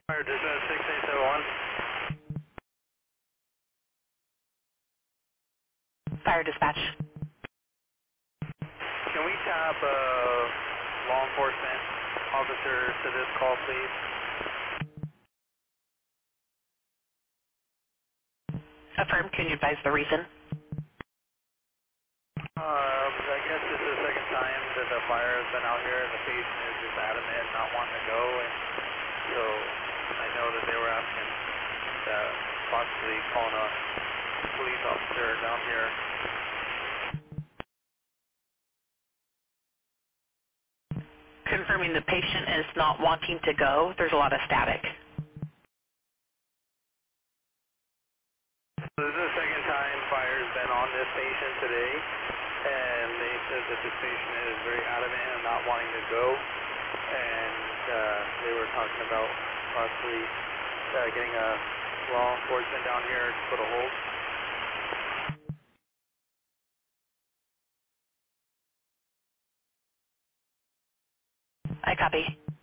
Fire dispatch 6871. Fire dispatch. Can we tap law enforcement officer to this call, please? Affirm, can you advise the reason? I guess this is the second time that the fire has been out here and the patient is just adamant not wanting to go, and so I know that they were asking possibly calling a police officer down here. Confirming the patient is not wanting to go. There's a lot of static. So this is the second time fire's been on this patient today, and they said that this patient is very adamant and not wanting to go, and they were talking about possibly getting a law enforcement down here to put a hold. I copy.